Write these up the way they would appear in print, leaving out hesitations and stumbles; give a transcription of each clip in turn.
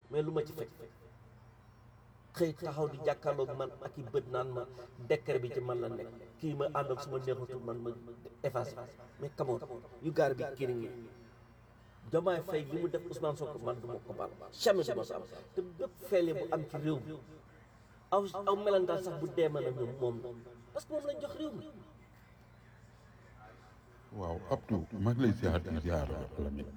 mais lu ma ci fekk xëy taxaw di jàkkaarloog man ak i bët naan ma décret bi ci man la nekk kii ma àndal su ma neexatul man ma effacé mais come on you gotta be kidding me Diomaye Faye li mu def Ousmane Sonko man du ma ko baal jamais du ma ko am te bépp feele bu am ci réew mi aw melantaan sax bu dee mën a ñoom moom parce que moom lañ jox réew mi. waaw Abdou maa ngi lay ziar di ziar Lamine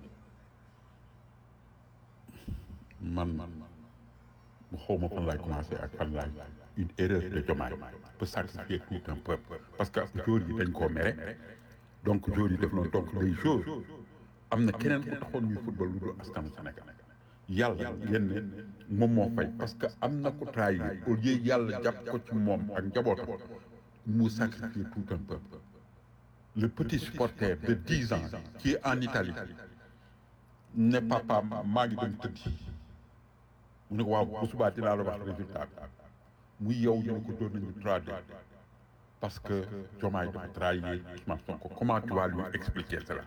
man mu xaw ma fan laay commencé ak fan laay une erreur de Diomaye peut sacrifier tout un peuple parce que jour yi dañ koo mere donc jour yi def noonu donc les jours am na keneen ku taxoon ñuy football lu dul askanu Sénégal yàlla ngeen ne moom moo fay parce que am na ku trahir au lieu yàlla jàpp ko ci moom ak njabootam mu sacrifier tout un peuple. Le petit supporter de 10 ans qui est en Italie ne papa maa ngi dem tëddi mu ne ko waaw bu subaa dinaa la wax résultat bi muy yow ñu ne ko doon nañu 3-2 parce que Diomaye dafa trahir Ousmane Sonko comment tu vas lui expliquer cela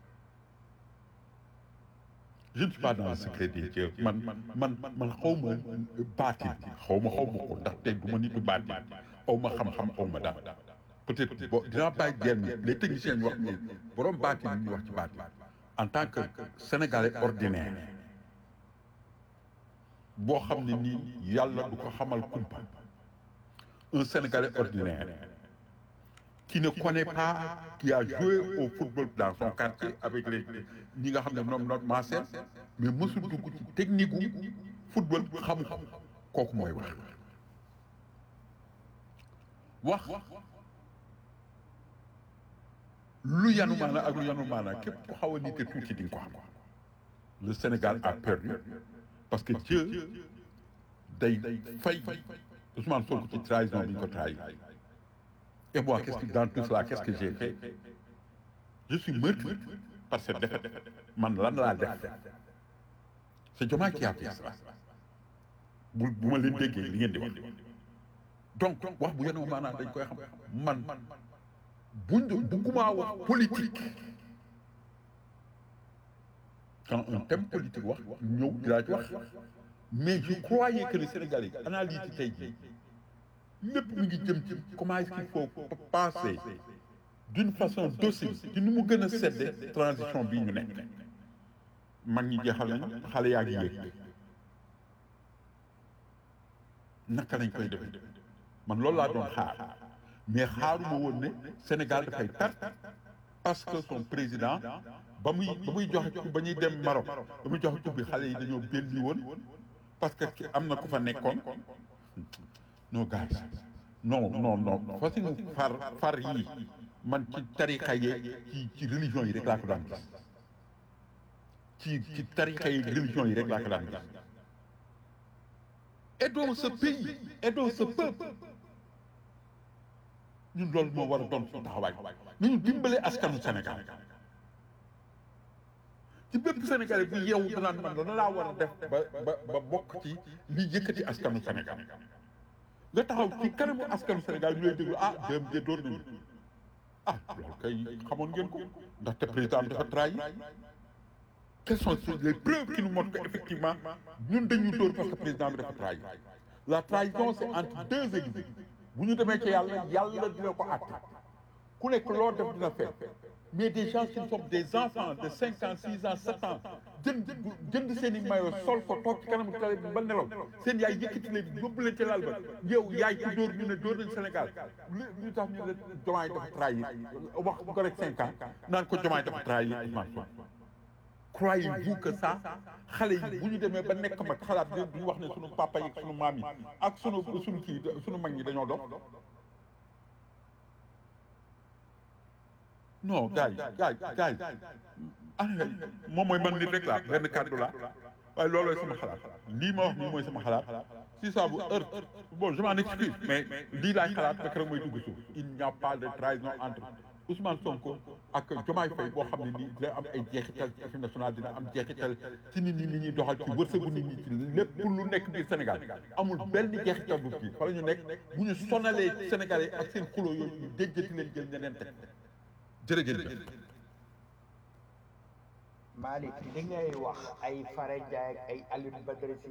je ne suis pas dans le secret des dieux man xaw ma baatin xaw ma ko ndaxte du ma nitu baatin aw ma xam-xam aw ma daal peut-être bon dinaa bàyyi genn les techniciens ñu wax ni borom baatin ñu wax ci baatin en tant que sénégalais ordinaire boo xam ne nii yàlla du ko xamal kumpa un sénégalais ordinaire qui ne connaît pas qui a joué au football dans son quartier avec les ñi nga xam ne ñoom notre mancelle mais mësul dugg ci technique gu football xamu kooku mooy wax lu yanu maana ak lu yanu maana képp ku xaw a nite tuuti di nga ko xam le Sénégal a perdu parce que Dieu day fay Ousmane Sonko ci trahison bi ñu ko trahi et moi dans tout cela qu'est-ce que j'ai fait je suis meurtri par cette défaite man lan laa def c'est Diomaye qui a fait ça bu ma leen déggee li ngeen di wax donc wax bu yanu maana dañ koy xam man bugguma wax politique quand un thème politique wax ñëw dinaa ci wax mais je croyais que le Sénégalais analyse ci tey jii lépp mi ngi jëm ci comment est-ce qu'il faut passer d'une façon docile ci nu mu gën a sedde transition bii ñu nekk mag ñi jeexal nañ xale yaa ngi yéeg naka lañ koy defee man loolu laa doon xaar mais xaaruma woon ne Sénégal dafay perte parce que son président ba muy joxe ba ñuy dem Maroc ba muy joxe coupe bi xale yi dañoo belli woon parce que am na ku fa nekkoon non gars non façon far yii man ci tarixa yi ci religion yi rek laa ko daan gis ci tarixa yi religion yi rek laa ko daan gis aidons ce pays aidons ce peuple ñun loolu moo war a doon suñu taxawaay ñu dimbale askanu Sénégal ci bépp Sénégalais bu yeewu danaan man dana laa war a def ba bokk ci li yëkkati askanu Sénégal nga taxaw ci kanamu askanu Sénégal ñu lay déglu ah déem de door nañu ah loolu kay xamoon ngeen ko ndaxte président dafa trahi quelles sont les preuves qui nous montrent que effectivement ñun dañu dóor parce que président bi dafa trahi la trahison c'est entre deux églises bu ñu demee ci yàlla dina ko àtte ku nekk loo def dina fekk mais des gens qui sont des enfants de 5 ans 6 ans 7 ans jënd seen i maillot sol ko toog ci kanamu télé bi ba nelaw seen yaay yëkkati leen yóbbu leen ci lal ba yow yaay ci dóor ñu ne dóor nañ Sénégal lu tax ñu ne Diomaye dafa trahir wax ko rek 5 ans naan ko Diomaye dafa trahir Ousmane Sonko croyez-vous que ça xale yi bu ñu demee ba nekk mag xalaat duñu wax ne sunu papa yi sunu maam yi ak sunu kii sunu mag ñi dañoo dox non gars yi moom mooy man nit rek laa benn kàddu la waaye loolooy sama xalaat lii ma wax nii mooy sama xalaat si ça vous heurte bon je m'en excuse mais lii laay xalaat ba keroog may dugg suuf il n'y a pas de trahison entre Ousmane Sonko ak Diomaye Faye boo xam ne nii dina am ay jeexital ci équipe nationale dina am jeexital ci nit ñi ni ñuy doxal ci wërsëgu nit ñi ci lépp pour lu nekk biir Sénégal amul benn jeexital bu kii fa la ñu nekk bu ñu sonalee Sénégalais ak seen xuloo yooyu ñu déggati leen jël ñeneen teg jërëjëf. Malick li ngay wax ay Fara Ndiaye ak ay Alioune Badara